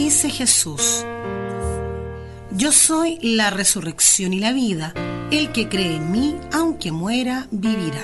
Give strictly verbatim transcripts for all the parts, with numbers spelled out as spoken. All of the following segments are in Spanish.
Dice Jesús: yo soy la resurrección y la vida. El que cree en mí, aunque muera, vivirá.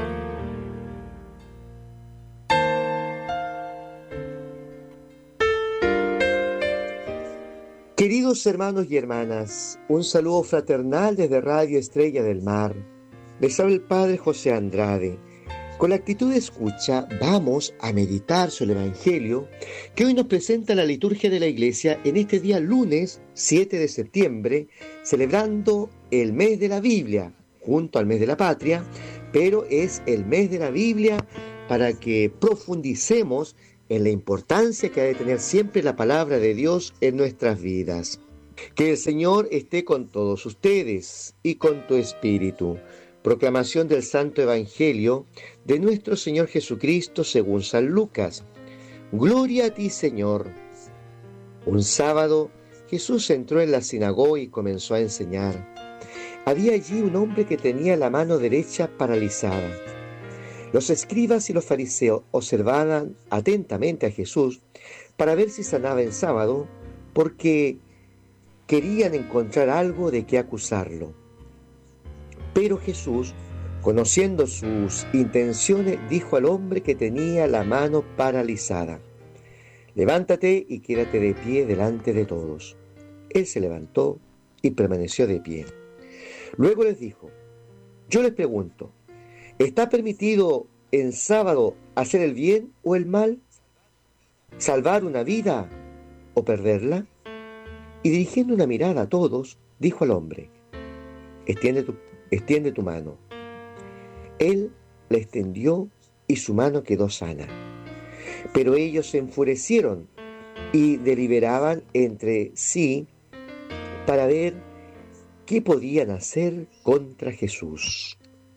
Queridos hermanos y hermanas, un saludo fraternal desde Radio Estrella del Mar. Les habla el Padre José Andrade. Con la actitud de escucha vamos a meditar sobre el Evangelio que hoy nos presenta la liturgia de la Iglesia en este día lunes siete de septiembre, celebrando el mes de la Biblia, junto al mes de la Patria, pero es el mes de la Biblia para que profundicemos en la importancia que ha de tener siempre la palabra de Dios en nuestras vidas. Que el Señor esté con todos ustedes y con tu espíritu. Proclamación del Santo Evangelio de nuestro Señor Jesucristo según San Lucas. Gloria a ti, Señor. Un sábado, Jesús entró en la sinagoga y comenzó a enseñar. Había allí un hombre que tenía la mano derecha paralizada. Los escribas y los fariseos observaban atentamente a Jesús para ver si sanaba en sábado, porque querían encontrar algo de qué acusarlo. Pero Jesús, conociendo sus intenciones, dijo al hombre que tenía la mano paralizada: levántate y quédate de pie delante de todos. Él se levantó y permaneció de pie. Luego les dijo: yo les pregunto, ¿está permitido en sábado hacer el bien o el mal? ¿Salvar una vida o perderla? Y dirigiendo una mirada a todos, dijo al hombre: extiende tu, extiende tu mano. Él la extendió y su mano quedó sana. Pero ellos se enfurecieron y deliberaban entre sí para ver qué podían hacer contra Jesús.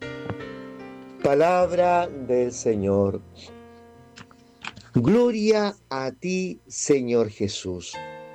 Palabra del Señor. Gloria a ti, Señor Jesús.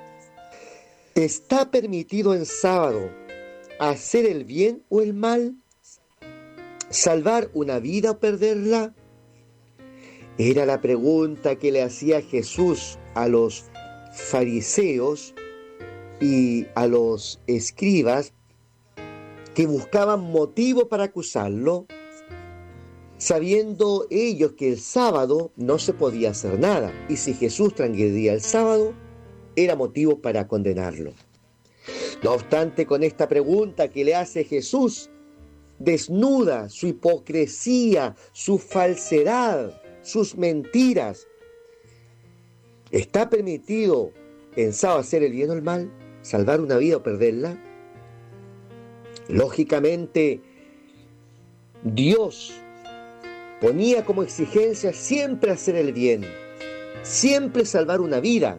¿Está permitido en sábado hacer el bien o el mal? ¿Salvar una vida o perderla? Era la pregunta que le hacía Jesús a los fariseos y a los escribas que buscaban motivo para acusarlo, sabiendo ellos que el sábado no se podía hacer nada, y si Jesús transgredía el sábado, era motivo para condenarlo. No obstante, con esta pregunta que le hace Jesús, desnuda su hipocresía, su falsedad, sus mentiras. ¿Está permitido en sábado hacer el bien o el mal? ¿Salvar una vida o perderla? Lógicamente, Dios ponía como exigencia siempre hacer el bien, siempre salvar una vida.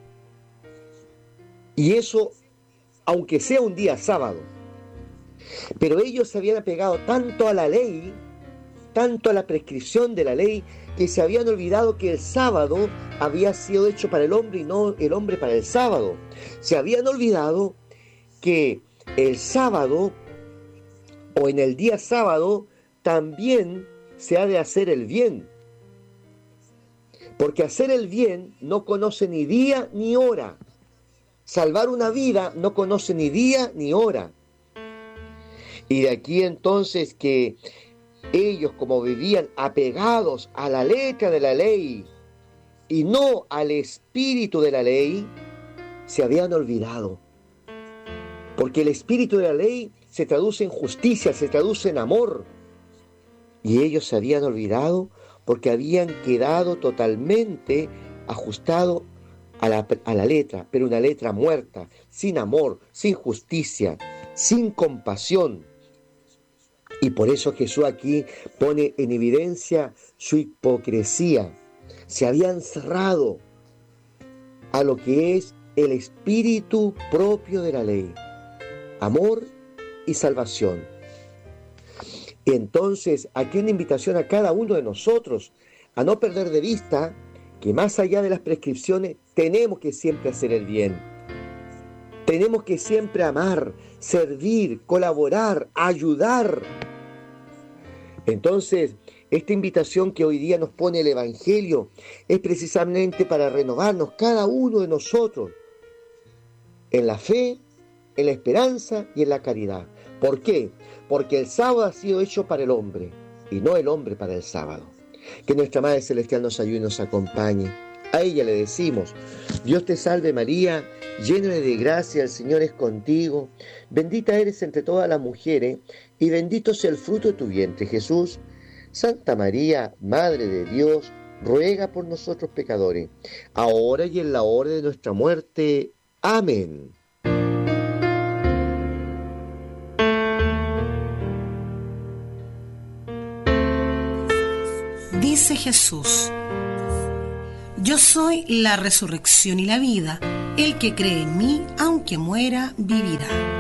Y eso, aunque sea un día sábado. Pero ellos se habían apegado tanto a la ley, tanto a la prescripción de la ley, que se habían olvidado que el sábado había sido hecho para el hombre y no el hombre para el sábado. Se habían olvidado que el sábado, o en el día sábado, también se ha de hacer el bien. Porque hacer el bien no conoce ni día ni hora. Salvar una vida no conoce ni día ni hora. Y de aquí entonces que ellos, como vivían apegados a la letra de la ley y no al espíritu de la ley, se habían olvidado. Porque el espíritu de la ley se traduce en justicia, se traduce en amor. Y ellos se habían olvidado porque habían quedado totalmente ajustados a la, a la letra, pero una letra muerta, sin amor, sin justicia, sin compasión. Y por eso Jesús aquí pone en evidencia su hipocresía. Se habían cerrado a lo que es el espíritu propio de la ley, amor y salvación. Y entonces aquí una invitación a cada uno de nosotros a no perder de vista que más allá de las prescripciones tenemos que siempre hacer el bien. Tenemos que siempre amar, servir, colaborar, ayudar. Entonces, Esta invitación que hoy día nos pone el Evangelio es precisamente para renovarnos cada uno de nosotros en la fe, en la esperanza y en la caridad. ¿Por qué? Porque el sábado ha sido hecho para el hombre y no el hombre para el sábado. Que nuestra Madre Celestial nos ayude y nos acompañe. A ella le decimos: Dios te salve María, llena de gracia, el Señor es contigo, bendita eres entre todas las mujeres, y bendito sea el fruto de tu vientre, Jesús. Santa María, Madre de Dios, ruega por nosotros pecadores, ahora y en la hora de nuestra muerte. Amén. Dice Jesús: yo soy la resurrección y la vida. El que cree en mí, aunque muera, vivirá.